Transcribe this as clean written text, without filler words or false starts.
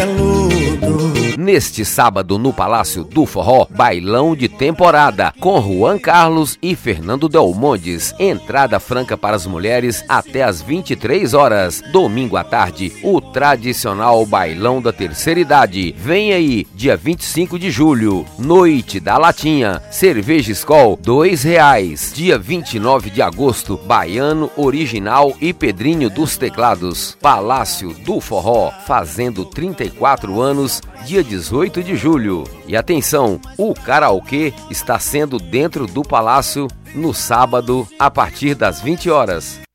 cabeludo. Neste sábado, no Palácio do Forró, bailão de temporada, com Juan Carlos e Fernando Delmondes. Entrada franca para as mulheres até às 23 horas. Domingo à tarde, o tradicional bailão da terceira idade. Vem aí, dia 25 de julho, Noite da Latinha. Cerveja Skol, R$2. Dia 29 de agosto, Baiano Original e Pedrinho dos Teclados. Palácio do Forró, fazendo 34 anos, dia 18 de julho. E atenção, o karaokê está sendo dentro do Palácio no sábado, a partir das 20 horas.